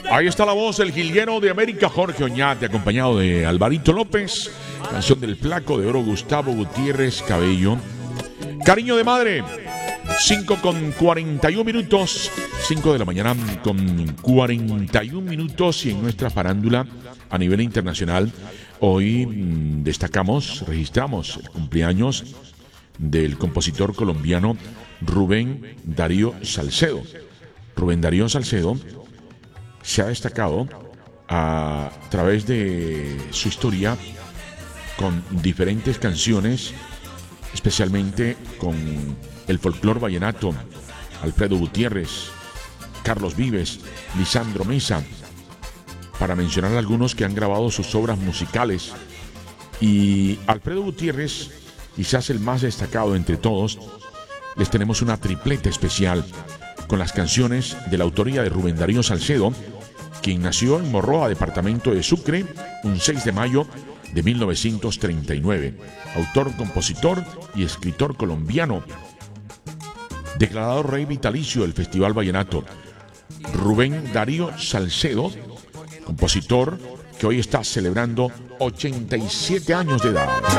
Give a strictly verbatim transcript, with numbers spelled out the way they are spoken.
Ahí está la voz del jilguero de América, Jorge Oñate, acompañado de Alvarito López. Canción del Flaco de Oro, Gustavo Gutiérrez Cabello. Cariño de madre. cinco con cuarenta y un minutos. cinco de la mañana con cuarenta y un minutos. Y en nuestra farándula a nivel internacional, hoy mmm, destacamos, registramos el cumpleaños del compositor colombiano Rubén Darío Salcedo. Rubén Darío Salcedo se ha destacado a través de su historia con diferentes canciones, especialmente con el folclor vallenato, Alfredo Gutiérrez, Carlos Vives, Lisandro Mesa, para mencionar algunos que han grabado sus obras musicales. Y Alfredo Gutiérrez, quizás el más destacado entre todos, les tenemos una tripleta especial con las canciones de la autoría de Rubén Darío Salcedo, quien nació en Morroa, departamento de Sucre, un seis de mayo de mil novecientos treinta y nueve. Autor, compositor y escritor colombiano, declarado rey vitalicio del Festival Vallenato. Rubén Darío Salcedo, compositor que hoy está celebrando ochenta y siete años de edad.